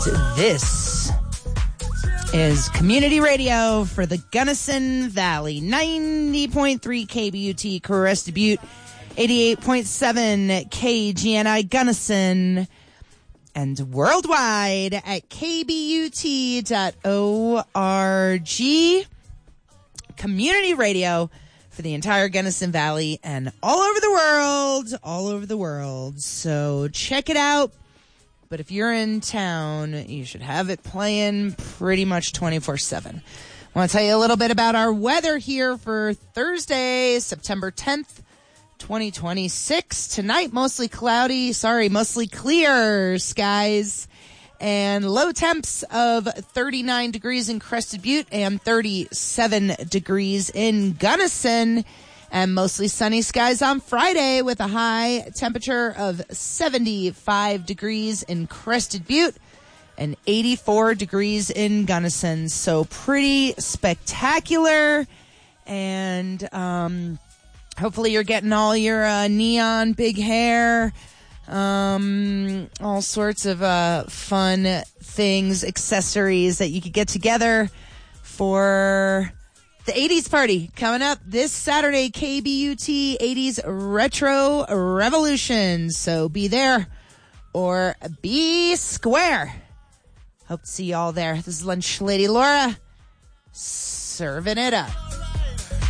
this is Community Radio for the Gunnison Valley. 90.3 KBUT Crested Butte, 88.7 KGNI Gunnison, and worldwide at kbut.org. Community Radio for the entire Gunnison Valley and all over the world. So check it out. But if you're in town, you should have it playing pretty much 24/7. I want to tell you a little bit about our weather here for Thursday, September 10th, 2026. Tonight, mostly clear skies and low temps of 39 degrees in Crested Butte and 37 degrees in Gunnison. And mostly sunny skies on Friday with a high temperature of 75 degrees in Crested Butte and 84 degrees in Gunnison. So pretty spectacular. And hopefully you're getting all your neon big hair, all sorts of fun things, accessories that you could get together for the 80s party coming up this Saturday, KBUT 80s Retro Revolution. So be there or be square. Hope to see you all there. This is Lunch Lady Laura, serving it up.